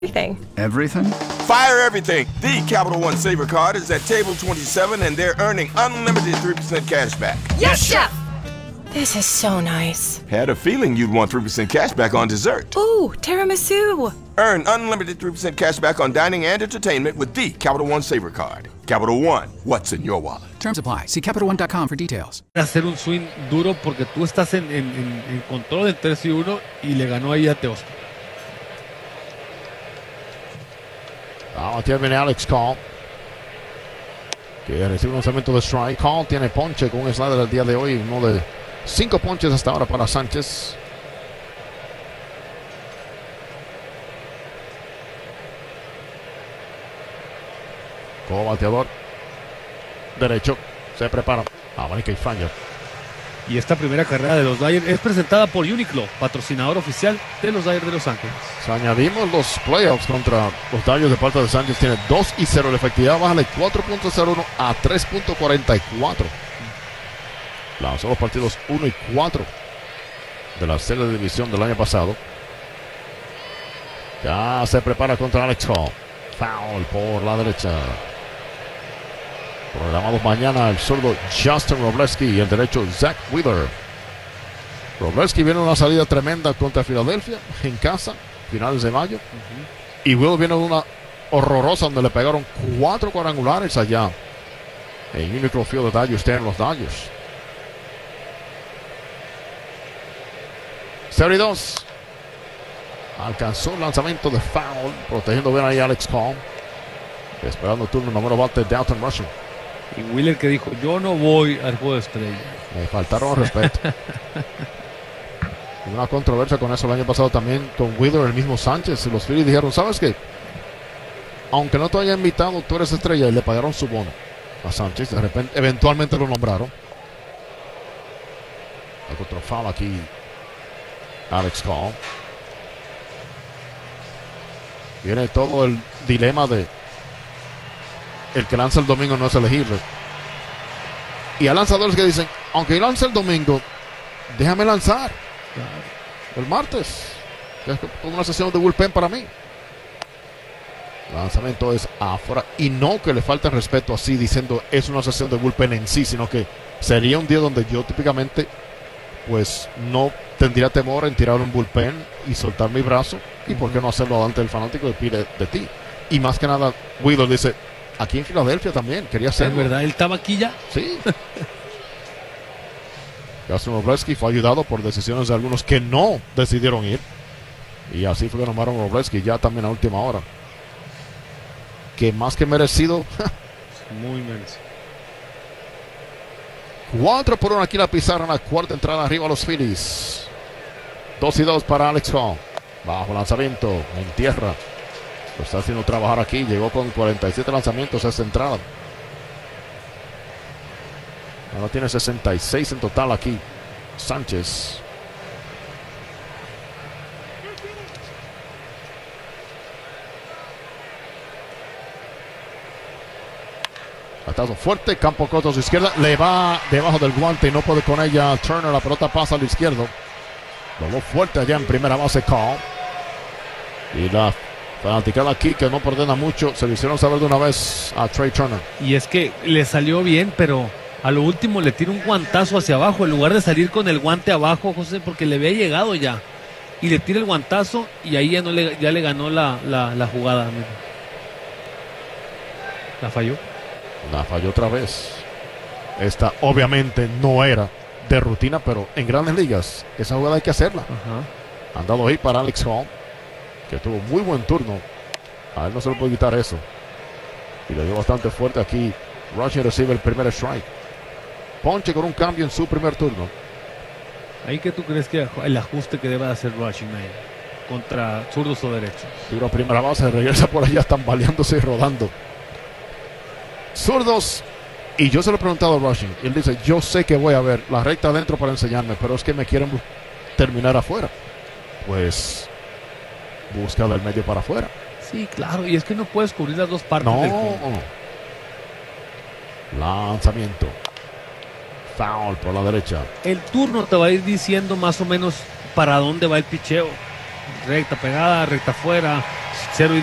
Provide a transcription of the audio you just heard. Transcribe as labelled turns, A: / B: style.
A: Everything.
B: Everything?
C: Fire everything. The Capital One Saver card is at table 27 and they're earning unlimited 3% cash back.
A: Yes, Chef! This is so nice.
C: Had a feeling you'd want 3% cash back on dessert.
A: Ooh, tiramisu.
C: Earn unlimited 3% cash back on dining and entertainment with the Capital One Saver card. Capital One, what's in your wallet?
B: Terms apply. See CapitalOne.com for details.
D: Hacer un swing duro porque tú estás en control del 3-1 y le ganó ahí a Teoscar.
E: Aquí viene Alex Call, que recibe un lanzamiento de strike. Call tiene ponche con un slider el día de hoy, uno de 5 ponches hasta ahora para Sánchez. Como bateador derecho, se prepara. Abanica y falla.
D: Y esta primera carrera de los Dodgers es presentada por Uniqlo, patrocinador oficial de los Dodgers de Los Ángeles.
E: Si añadimos los playoffs contra los Dodgers de parte de Sánchez, tiene 2-0. La efectividad baja de 4.01 a 3.44. Lanzó los partidos 1 y 4 de la serie de división del año pasado. Ya se prepara contra Alex Hall. Foul por la derecha. Programados mañana el zurdo Justin Wroblewski y el derecho Zach Wheeler. Wroblewski viene una salida tremenda contra Filadelfia en casa, finales de mayo. Y Wheeler viene una horrorosa donde le pegaron 4 cuadrangulares allá en Uniqlo Field de Dodgers, en los Dodgers. 32. Alcanzó el lanzamiento de foul, protegiendo bien ahí Alex Call. Esperando turno número bate de Dalton Rushing.
D: Y Wheeler que dijo, yo no voy al juego de estrella.
E: Me faltaron respeto. Una controversia con eso el año pasado también con Wheeler, el mismo Sánchez. Y los Phillies dijeron, ¿sabes qué? Aunque no te haya invitado, tú eres estrella. Y le pagaron su bono a Sánchez. De repente, eventualmente lo nombraron. Hay otro foul aquí. Alex Call. Viene todo el dilema de el que lanza el domingo no es elegible. Y hay lanzadores que dicen, aunque yo lance el domingo, déjame lanzar el martes. Es como una sesión de bullpen para mí. El lanzamiento es afuera. Y no que le falte el respeto así diciendo es una sesión de bullpen en sí, sino que sería un día donde yo típicamente pues no tendría temor en tirar un bullpen y soltar mi brazo. Y por qué no hacerlo delante del fanático que pide de ti. Y más que nada Wheeler dice, aquí en Filadelfia también quería hacerlo.
D: ¿Es verdad? ¿Él estaba aquí ya?
E: Sí. Justin Wroblewski fue ayudado por decisiones de algunos que no decidieron ir. Y así fue que nombraron a Wroblewski ya también a última hora. Que más que merecido.
D: Muy merecido.
E: 4-1 aquí la pizarra en la cuarta entrada arriba a los Phillies. 2-2 para Alex Hall. Bajo lanzamiento en tierra. Lo está haciendo trabajar aquí. Llegó con 47 lanzamientos a esta entrada. Ahora tiene 66 en total aquí Sánchez. Batazo fuerte, campo corto a su izquierda. Le va debajo del guante y no puede con ella Turner. La pelota pasa al izquierdo. Voló fuerte allá en primera base Call. Y la fanaticada aquí que no ordena mucho. Se lo hicieron saber de una vez a Trey Turner.
D: Y es que le salió bien, pero a lo último le tira un guantazo hacia abajo. En lugar de salir con el guante abajo, José, porque le había llegado ya. Y le tira el guantazo y ahí ya le ganó la jugada. Amigo. La falló.
E: La falló otra vez. Esta obviamente no era de rutina, pero en grandes ligas esa jugada hay que hacerla. Han dado hit para Alex Hall, que tuvo muy buen turno. A él no se le puede quitar eso. Y le dio bastante fuerte aquí. Rushing recibe el primer strike. Ponche con un cambio en su primer turno.
D: ¿Ahí que tú crees que el ajuste que debe hacer Rushing ahí? Contra zurdos o derechos.
E: Tiro a primera base, regresa por allá tambaleándose y rodando. Zurdos. Y yo se lo he preguntado a Rushing. Y él dice, yo sé que voy a ver la recta adentro para enseñarme, pero es que me quieren terminar afuera. Pues busca del medio para afuera.
D: Sí, claro. Y es que no puedes cubrir las dos partes del juego.
E: Lanzamiento. Foul por la derecha.
D: El turno te va a ir diciendo más o menos para dónde va el picheo. Recta pegada, recta afuera, 0 y